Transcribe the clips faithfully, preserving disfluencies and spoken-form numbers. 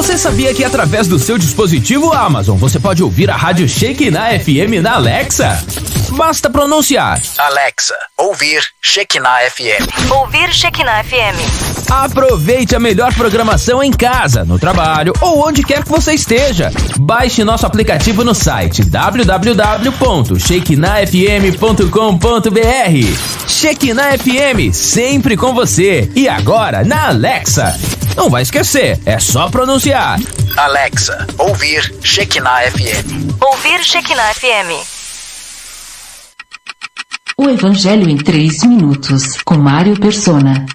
Você sabia que através do seu dispositivo Amazon você pode ouvir a rádio Shekinah F M na Alexa? Basta pronunciar: Alexa, ouvir Shekinah F M. Ouvir Shekinah F M. Aproveite a melhor programação em casa, no trabalho ou onde quer que você esteja. Baixe nosso aplicativo no site w w w ponto shekinah f m ponto com ponto b r. Shekinah F M, sempre com você. E agora na Alexa. Não vai esquecer, é só pronunciar: Alexa, ouvir Shekinah F M. Ouvir Shekinah F M. O Evangelho em três minutos, com Mário Persona.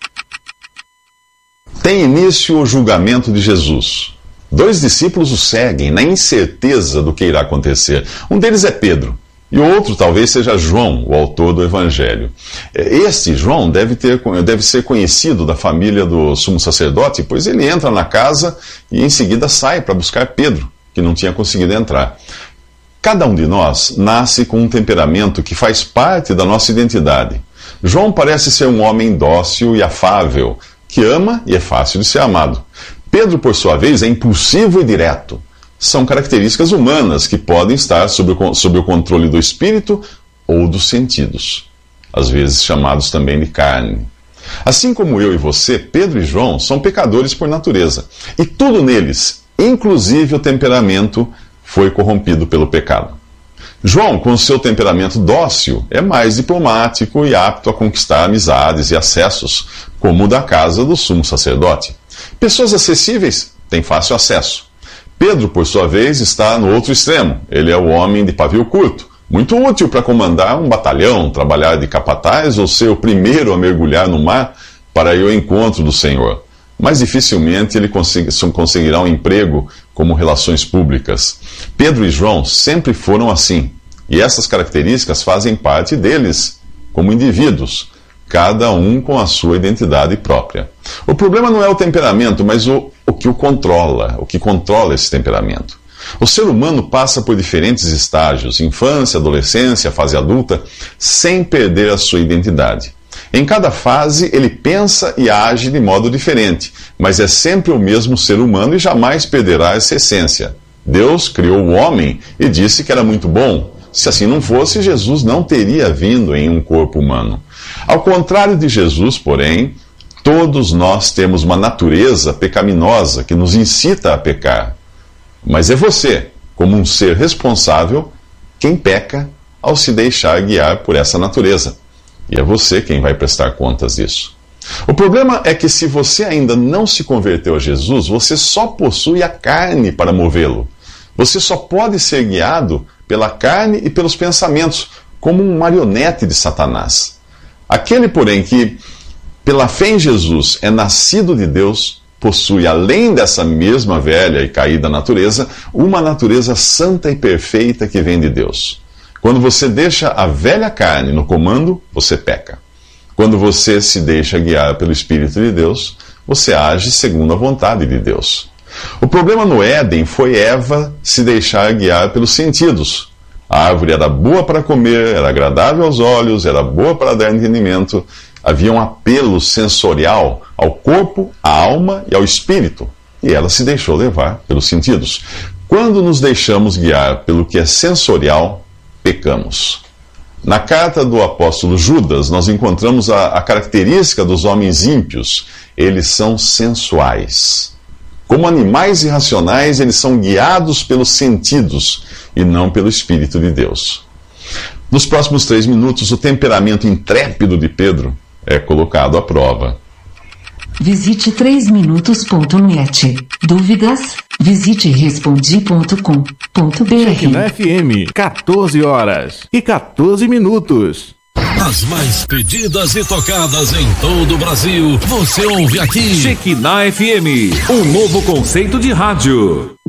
Tem início o julgamento de Jesus. Dois discípulos o seguem na incerteza do que irá acontecer. Um deles é Pedro, e o outro talvez seja João, o autor do Evangelho. Este, João, deve, ter, deve ser conhecido da família do sumo sacerdote, pois ele entra na casa e em seguida sai para buscar Pedro, que não tinha conseguido entrar. Cada um de nós nasce com um temperamento que faz parte da nossa identidade. João parece ser um homem dócil e afável, que ama e é fácil de ser amado. Pedro, por sua vez, é impulsivo e direto. São características humanas que podem estar sob o, sob o controle do espírito ou dos sentidos, às vezes chamados também de carne. Assim como eu e você, Pedro e João são pecadores por natureza. E tudo neles, inclusive o temperamento, foi corrompido pelo pecado. João, com seu temperamento dócil, é mais diplomático e apto a conquistar amizades e acessos, como o da casa do sumo sacerdote. Pessoas acessíveis têm fácil acesso. Pedro, por sua vez, está no outro extremo. Ele é o homem de pavio curto, muito útil para comandar um batalhão, trabalhar de capataz ou ser o primeiro a mergulhar no mar para ir ao encontro do Senhor. Mas dificilmente ele conseguirá um emprego como relações públicas. Pedro e João sempre foram assim, e essas características fazem parte deles como indivíduos, cada um com a sua identidade própria. O problema não é o temperamento, mas o, o que o controla, o que controla esse temperamento. O ser humano passa por diferentes estágios, infância, adolescência, fase adulta, sem perder a sua identidade. Em cada fase, ele pensa e age de modo diferente, mas é sempre o mesmo ser humano e jamais perderá essa essência. Deus criou o homem e disse que era muito bom. Se assim não fosse, Jesus não teria vindo em um corpo humano. Ao contrário de Jesus, porém, todos nós temos uma natureza pecaminosa que nos incita a pecar. Mas é você, como um ser responsável, quem peca ao se deixar guiar por essa natureza. E é você quem vai prestar contas disso. O problema é que se você ainda não se converteu a Jesus, você só possui a carne para movê-lo. Você só pode ser guiado pela carne e pelos pensamentos, como um marionete de Satanás. Aquele, porém, que pela fé em Jesus é nascido de Deus, possui, além dessa mesma velha e caída natureza, uma natureza santa e perfeita que vem de Deus. Quando você deixa a velha carne no comando, você peca. Quando você se deixa guiar pelo Espírito de Deus, você age segundo a vontade de Deus. O problema no Éden foi Eva se deixar guiar pelos sentidos. A árvore era boa para comer, era agradável aos olhos, era boa para dar entendimento. Havia um apelo sensorial ao corpo, à alma e ao espírito. E ela se deixou levar pelos sentidos. Quando nos deixamos guiar pelo que é sensorial, pecamos. Na carta do apóstolo Judas, nós encontramos a, a característica dos homens ímpios. Eles são sensuais. Como animais irracionais, eles são guiados pelos sentidos e não pelo Espírito de Deus. Nos próximos três minutos, o temperamento intrépido de Pedro é colocado à prova. Visite três minutos ponto net. Dúvidas? Visite respondi ponto com ponto b r. Shekinah F M, quatorze horas e quatorze minutos. As mais pedidas e tocadas em todo o Brasil, você ouve aqui. Shekinah F M, um novo conceito de rádio.